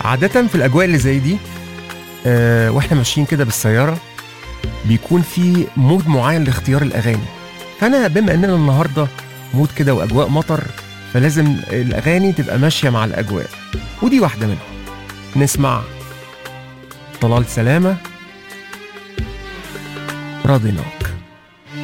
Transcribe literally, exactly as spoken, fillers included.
عادة في الأجواء اللي زي دي آه واحنا ماشيين كده بالسيارة بيكون في مود معين لاختيار الأغاني. فأنا بما إننا النهاردة مود كده وأجواء مطر، فلازم الأغاني تبقى ماشية مع الأجواء، ودي واحدة منهم. نسمع طلال سلامة رضينا.